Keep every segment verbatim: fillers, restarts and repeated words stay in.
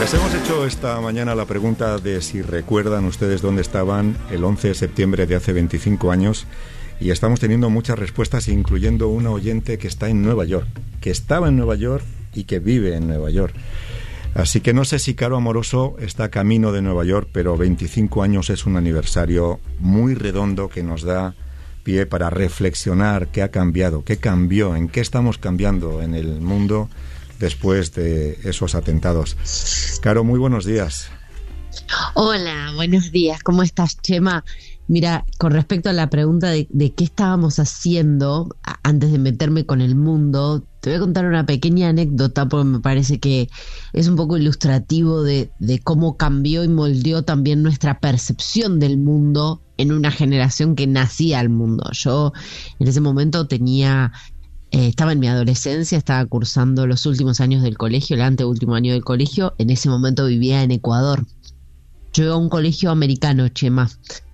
Les hemos hecho esta mañana la pregunta de si recuerdan ustedes dónde estaban el once de septiembre de hace veinticinco años, y estamos teniendo muchas respuestas, incluyendo una oyente que está en Nueva York, que estaba en Nueva York y que vive en Nueva York. Así que no sé si Caro Amoroso está camino de Nueva York, pero veinticinco años es un aniversario muy redondo que nos da pie para reflexionar qué ha cambiado, qué cambió, en qué estamos cambiando en el mundo después de esos atentados. Caro, muy buenos días. Hola, buenos días. ¿Cómo estás, Chema? Mira, con respecto a la pregunta de, de qué estábamos haciendo antes de meterme con el mundo, te voy a contar una pequeña anécdota porque me parece que es un poco ilustrativo de, de cómo cambió y moldeó también nuestra percepción del mundo en una generación que nacía al mundo. Yo en ese momento tenía... Eh, estaba en mi adolescencia, estaba cursando los últimos años del colegio, el anteúltimo año del colegio. En ese momento vivía en Ecuador. Yo iba a un colegio americano, Chema.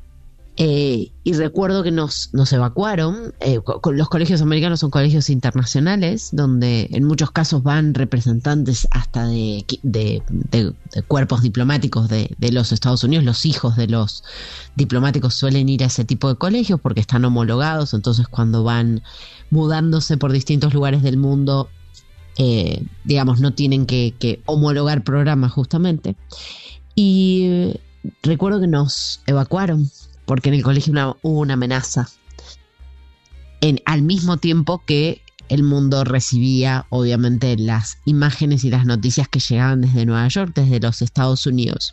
Eh, y recuerdo que nos, nos evacuaron. Eh, con los colegios americanos son colegios internacionales, donde en muchos casos van representantes hasta de, de, de, de cuerpos diplomáticos de, de los Estados Unidos. Los hijos de los diplomáticos suelen ir a ese tipo de colegios porque están homologados. Entonces, cuando van mudándose por distintos lugares del mundo, eh, digamos, no tienen que, que homologar programas justamente. Y eh, recuerdo que nos evacuaron porque en el colegio una, hubo una amenaza, en, al mismo tiempo que el mundo recibía, obviamente, las imágenes y las noticias que llegaban desde Nueva York, desde los Estados Unidos.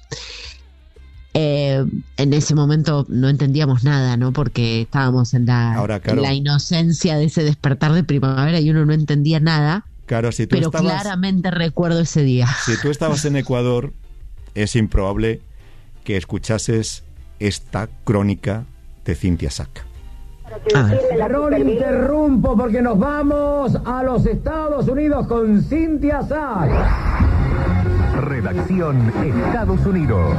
Eh, en ese momento no entendíamos nada, ¿no? Porque estábamos en la, Ahora, claro, en la inocencia de ese despertar de primavera y uno no entendía nada. Claro, si tú pero estabas, claramente recuerdo ese día. Si tú estabas en Ecuador, es improbable que escuchases esta crónica de Cynthia Sack. Ah. Error, interrumpo porque nos vamos a los Estados Unidos con Cynthia Sack. Redacción Estados Unidos.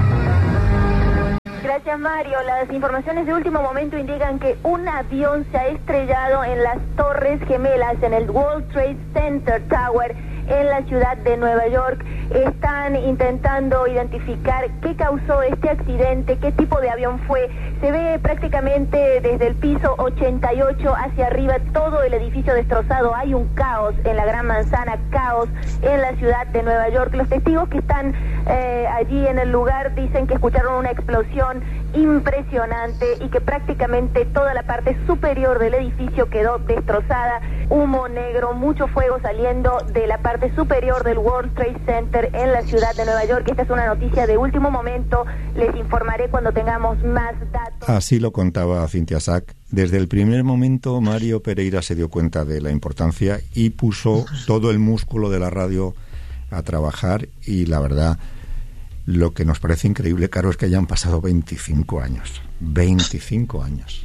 Gracias, Mario. Las informaciones de último momento indican que un avión se ha estrellado en las Torres Gemelas, en el World Trade Center Tower, en la ciudad de Nueva York. Están intentando identificar qué causó este accidente, qué tipo de avión fue. Se ve prácticamente desde el piso ochenta y ocho hacia arriba todo el edificio destrozado. Hay un caos en la Gran Manzana, caos en la ciudad de Nueva York. Los testigos que están eh, allí en el lugar dicen que escucharon una explosión impresionante y que prácticamente toda la parte superior del edificio quedó destrozada. Humo negro, mucho fuego saliendo de la parte superior del World Trade Center en la ciudad de Nueva York. Esta es una noticia de último momento. Les informaré cuando tengamos más datos. Así lo contaba Cynthia Sack. Desde el primer momento, Mario Pereira se dio cuenta de la importancia y puso todo el músculo de la radio a trabajar. Y la verdad, lo que nos parece increíble, Caro, es que hayan pasado veinticinco años. veinticinco años.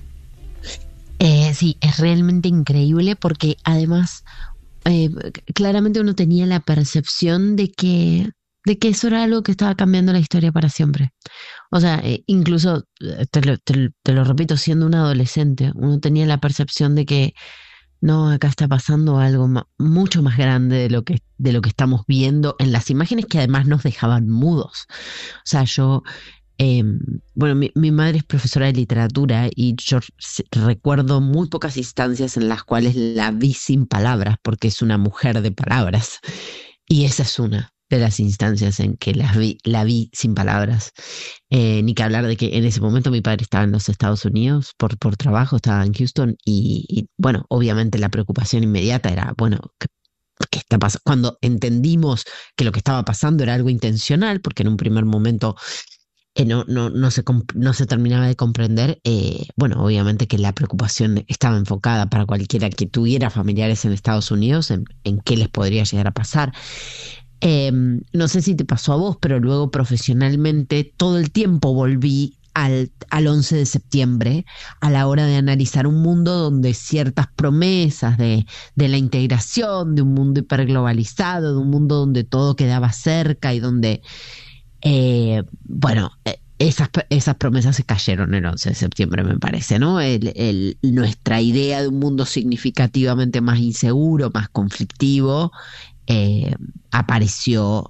Eh, sí, es realmente increíble porque además eh, claramente uno tenía la percepción de que, de que eso era algo que estaba cambiando la historia para siempre. O sea, eh, incluso, te lo, te, te lo repito, siendo un adolescente, uno tenía la percepción de que no, acá está pasando algo ma- mucho más grande de lo que de lo que estamos viendo en las imágenes, que además nos dejaban mudos. O sea, yo... Eh, bueno, mi, mi madre es profesora de literatura y yo recuerdo muy pocas instancias en las cuales la vi sin palabras, porque es una mujer de palabras, y esa es una de las instancias en que la vi, la vi sin palabras. Eh, ni que hablar de que en ese momento mi padre estaba en los Estados Unidos por, por trabajo, estaba en Houston, y, y bueno, obviamente la preocupación inmediata era, bueno, ¿qué, qué está pasando? Cuando entendimos que lo que estaba pasando era algo intencional, porque en un primer momento Eh, no, no, no, se comp- no se terminaba de comprender, eh, bueno, obviamente que la preocupación estaba enfocada para cualquiera que tuviera familiares en Estados Unidos, en, en qué les podría llegar a pasar. Eh, no sé si te pasó a vos, pero luego profesionalmente todo el tiempo volví al, al once de septiembre a la hora de analizar un mundo donde ciertas promesas de, de la integración, de un mundo hiperglobalizado, de un mundo donde todo quedaba cerca y donde... Eh, bueno, esas, esas promesas se cayeron el once de septiembre, me parece, ¿no? El, el, nuestra idea de un mundo significativamente más inseguro, más conflictivo, eh, apareció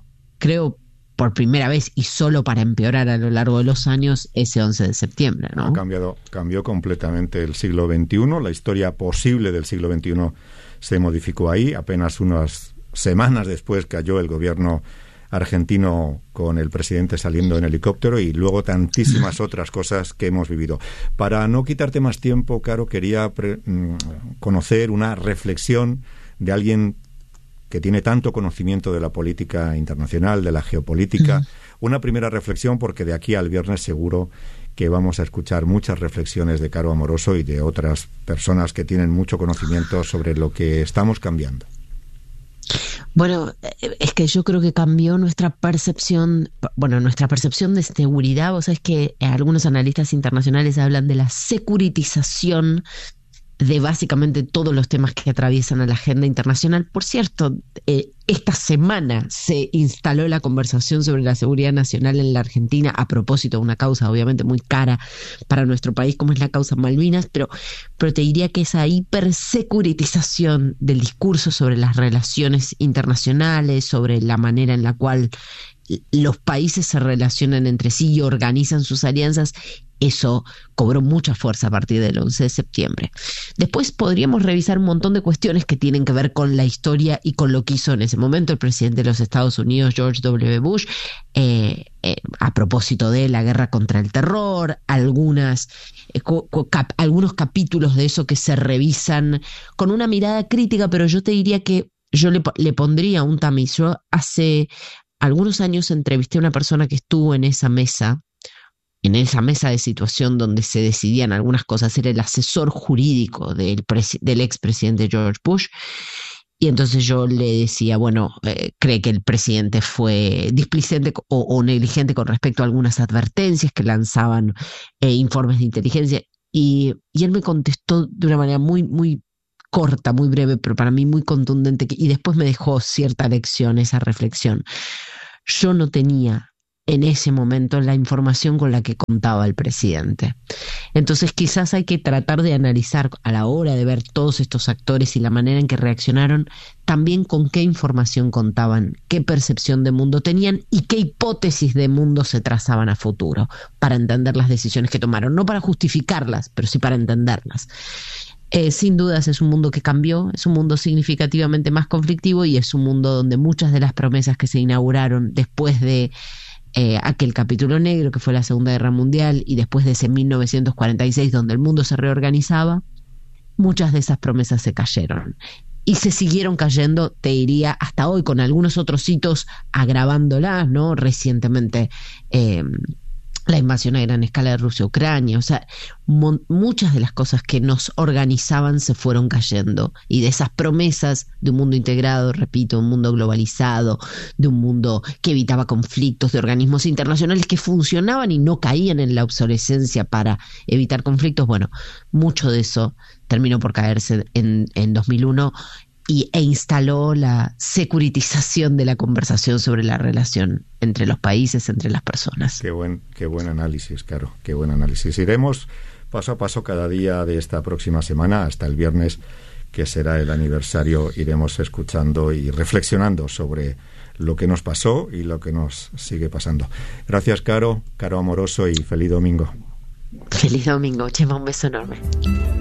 creo, por primera vez y solo para empeorar a lo largo de los años, ese once de septiembre, ¿no? Ha cambiado, cambió completamente el siglo veintiuno, la historia posible del siglo veintiuno se modificó ahí. Apenas unas semanas después cayó el gobierno argentino con el presidente saliendo en helicóptero, y luego tantísimas otras cosas que hemos vivido. Para no quitarte más tiempo, Caro, quería pre- conocer una reflexión de alguien que tiene tanto conocimiento de la política internacional, de la geopolítica. Uh-huh. Una primera reflexión, porque de aquí al viernes seguro que vamos a escuchar muchas reflexiones de Caro Amoroso y de otras personas que tienen mucho conocimiento sobre lo que estamos cambiando. Bueno, es que yo creo que cambió nuestra percepción, bueno, nuestra percepción de seguridad. Vos sabés que algunos analistas internacionales hablan de la securitización de básicamente todos los temas que atraviesan a la agenda internacional. Por cierto, eh, esta semana se instaló la conversación sobre la seguridad nacional en la Argentina a propósito de una causa obviamente muy cara para nuestro país, como es la causa Malvinas, pero, pero te diría que esa hipersecuritización del discurso sobre las relaciones internacionales, sobre la manera en la cual los países se relacionan entre sí y organizan sus alianzas, eso cobró mucha fuerza a partir del once de septiembre. Después podríamos revisar un montón de cuestiones que tienen que ver con la historia y con lo que hizo en ese momento el presidente de los Estados Unidos, George W. Bush, eh, eh, a propósito de la guerra contra el terror, algunas, eh, cap, algunos capítulos de eso que se revisan con una mirada crítica, pero yo te diría que yo le, le pondría un tamiz. Yo hace algunos años entrevisté a una persona que estuvo en esa mesa, en esa mesa de situación donde se decidían algunas cosas. Era el asesor jurídico del, presi- del expresidente George Bush, y entonces yo le decía, bueno, eh, ¿cree que el presidente fue displicente o, o negligente con respecto a algunas advertencias que lanzaban eh, informes de inteligencia? Y, y él me contestó de una manera muy, muy corta, muy breve, pero para mí muy contundente, y después me dejó cierta lección, esa reflexión. Yo no tenía en ese momento la información con la que contaba el presidente. Entonces quizás hay que tratar de analizar, a la hora de ver todos estos actores y la manera en que reaccionaron, también con qué información contaban, qué percepción de mundo tenían y qué hipótesis de mundo se trazaban a futuro, para entender las decisiones que tomaron, no para justificarlas, pero sí para entenderlas. Eh, sin dudas es un mundo que cambió, es un mundo significativamente más conflictivo, y es un mundo donde muchas de las promesas que se inauguraron después de Eh, aquel capítulo negro que fue la Segunda Guerra Mundial, y después de ese mil novecientos cuarenta y seis donde el mundo se reorganizaba, muchas de esas promesas se cayeron y se siguieron cayendo, te diría, hasta hoy, con algunos otros hitos agravándolas, ¿no? Recientemente eh, la invasión a gran escala de Rusia a Ucrania. O sea, mon- muchas de las cosas que nos organizaban se fueron cayendo, y de esas promesas de un mundo integrado, repito, un mundo globalizado, de un mundo que evitaba conflictos, de organismos internacionales que funcionaban y no caían en la obsolescencia para evitar conflictos, bueno, mucho de eso terminó por caerse en, en dos mil uno, y, e instaló la securitización de la conversación sobre la relación entre los países, entre las personas. Qué buen, qué buen análisis, Caro, qué buen análisis. Iremos paso a paso cada día de esta próxima semana hasta el viernes, que será el aniversario. Iremos escuchando y reflexionando sobre lo que nos pasó y lo que nos sigue pasando. Gracias, Caro, Caro Amoroso, y feliz domingo. Feliz domingo, Chema, un beso enorme.